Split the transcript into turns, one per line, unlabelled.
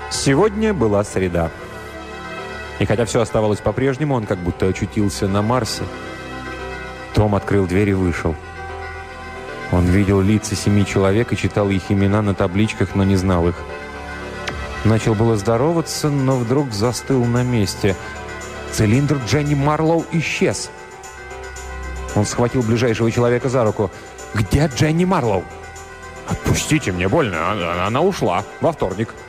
Сегодня была среда. И хотя все оставалось по-прежнему, он как будто очутился на Марсе. Том открыл дверь и вышел. Он видел лица 7 человек и читал их имена на табличках, но не знал их. Начал было здороваться, но вдруг застыл на месте. Цилиндр Дженни Марлоу исчез. Он схватил ближайшего человека за руку. «Где Дженни Марлоу?» «Отпустите, мне больно. Она ушла во вторник».